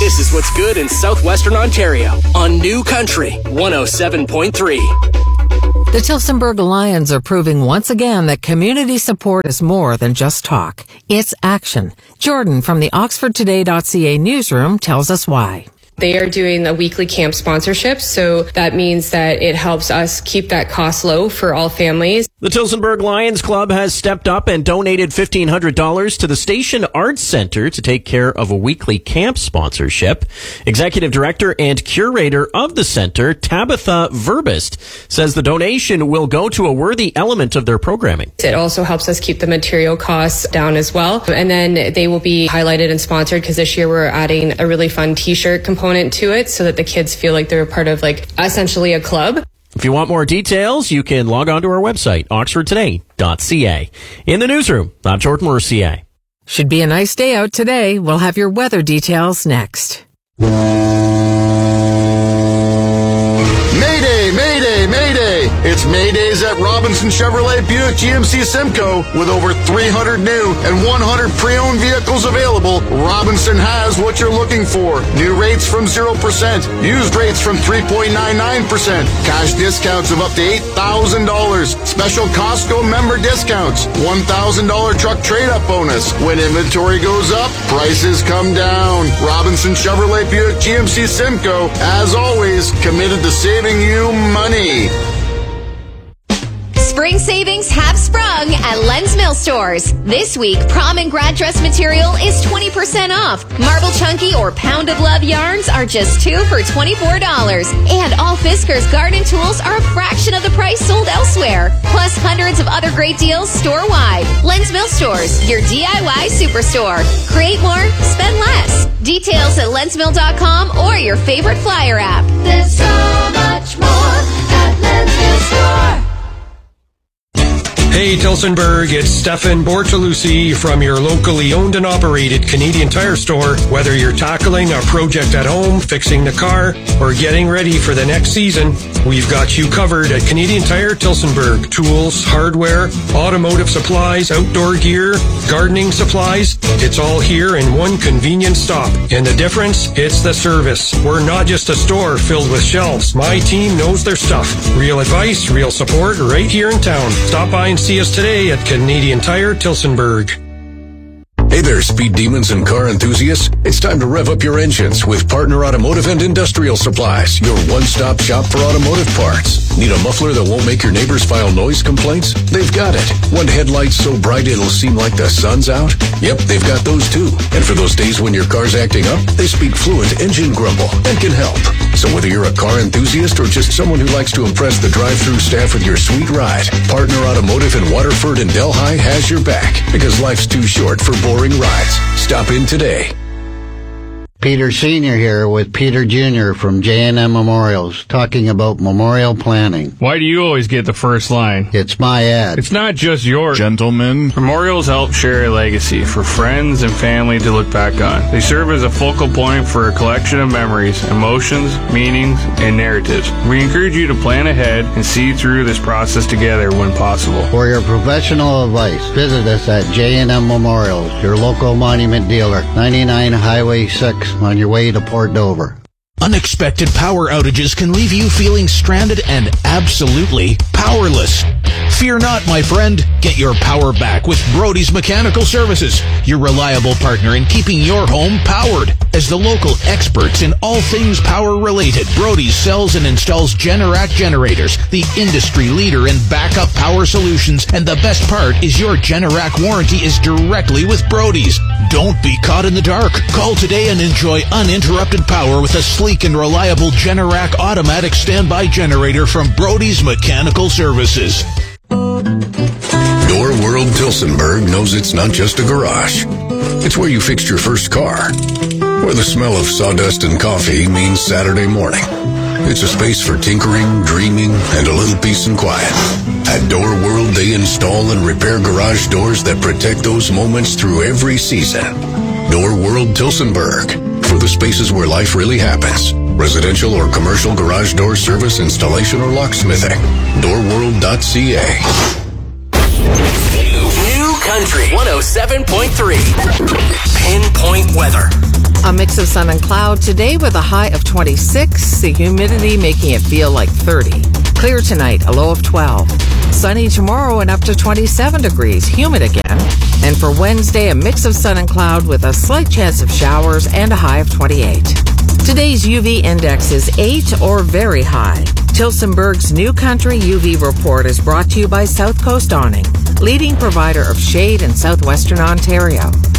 This is what's good in southwestern Ontario on New Country 107.3. The Tillsonburg Lions are proving once again that community support is more than just talk. It's action. Jordan from the OxfordToday.ca newsroom tells us why. They are doing a weekly camp sponsorship, so that means that it helps us keep that cost low for all families. The Tillsonburg Lions Club has stepped up and donated $1,500 to the Station Arts Center to take care of a weekly camp sponsorship. Executive Director and Curator of the center, Tabitha Verbist, says the donation will go to a worthy element of their programming. It also helps us keep the material costs down as well. And then they will be highlighted and sponsored because this year we're adding a really fun t-shirt component to it so that the kids feel like they're a part of essentially a club. If you want more details, you can log on to our website, oxfordtoday.ca. In the newsroom, I'm Jordan Mercier. Should be a nice day out today. We'll have your weather details next. Mayday, Mayday, Mayday! It's Maydays at Robinson Chevrolet Buick GMC Simcoe. With over 300 new and 100 pre-owned vehicles available, Robinson has what you're looking for. New rates from 0%, used rates from 3.99%, cash discounts of up to $8,000, special Costco member discounts, $1,000 truck trade-up bonus. When inventory goes up, prices come down. Robinson Chevrolet Buick GMC Simcoe, as always, committed to saving you money. Spring savings have sprung at Len's Mill Stores. This week, prom and grad dress material is 20% off. Marble Chunky or Pound of Love yarns are just $2 for $24. And all Fiskars garden tools are a fraction of the price sold elsewhere. Plus hundreds of other great deals store-wide. Len's Mill Stores, your DIY superstore. Create more, spend less. Details at lensmill.com or your favorite flyer app. There's so much more at Len's Mill Store. Hey Tillsonburg, it's Stefan Bortolucci from your locally owned and operated Canadian Tire store. Whether you're tackling a project at home, fixing the car, or getting ready for the next season, we've got you covered at Canadian Tire Tillsonburg. Tools, hardware, automotive supplies, outdoor gear, gardening supplies. It's all here in one convenient stop. And the difference? It's the service. We're not just a store filled with shelves. My team knows their stuff. Real advice, real support right here in town. Stop by and see us today at Canadian Tire Tillsonburg. Hey there, speed demons and car enthusiasts. It's time to rev up your engines with Partner Automotive and Industrial Supplies, your one-stop shop for automotive parts. Need a muffler that won't make your neighbors file noise complaints? They've got it. Want headlights so bright it'll seem like the sun's out? Yep, they've got those too. And for those days when your car's acting up, they speak fluent engine grumble and can help. So whether you're a car enthusiast or just someone who likes to impress the drive-thru staff with your sweet ride, Partner Automotive in Waterford and Delhi has your back, because life's too short for boring rides. Stop in today. Peter Sr. here with Peter Jr. from J&M Memorials, talking about memorial planning. Why do you always get the first line? It's my ad. It's not just yours. Gentlemen. Memorials help share a legacy for friends and family to look back on. They serve as a focal point for a collection of memories, emotions, meanings, and narratives. We encourage you to plan ahead and see through this process together when possible. For your professional advice, visit us at J&M Memorials, your local monument dealer, 99 Highway 6. On your way to Port Dover. Unexpected power outages can leave you feeling stranded and absolutely powerless. Fear not, my friend. Get your power back with Brody's Mechanical Services, your reliable partner in keeping your home powered. As the local experts in all things power-related, Brody's sells and installs Generac generators, the industry leader in backup power solutions, and the best part is your Generac warranty is directly with Brody's. Don't be caught in the dark. Call today and enjoy uninterrupted power with a sleek and reliable Generac automatic standby generator from Brody's Mechanical Services. Door World Tillsonburg knows it's not just a garage. It's where you fixed your first car. Where the smell of sawdust and coffee means Saturday morning. It's a space for tinkering, dreaming, and a little peace and quiet. At Door World, they install and repair garage doors that protect those moments through every season. Door World Tillsonburg, for the spaces where life really happens. Residential or commercial garage door service, installation, or locksmithing. Doorworld.ca. New Country 107.3. Pinpoint weather. A mix of sun and cloud today with a high of 26, the humidity making it feel like 30. Clear tonight, a low of 12. Sunny tomorrow and up to 27 degrees, humid again. And for Wednesday, a mix of sun and cloud with a slight chance of showers and a high of 28. Today's UV index is 8 or very high. Tillsonburg's New Country UV report is brought to you by South Coast Awning, leading provider of shade in southwestern Ontario.